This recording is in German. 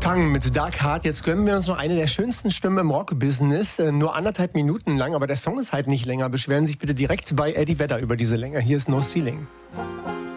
Fang mit Dark Heart. Jetzt gönnen wir uns noch eine der schönsten Stimmen im Rock-Business. Nur 1,5 Minuten lang, aber der Song ist halt nicht länger. Beschweren Sie sich bitte direkt bei Eddie Vedder über diese Länge. Hier ist No Ceiling.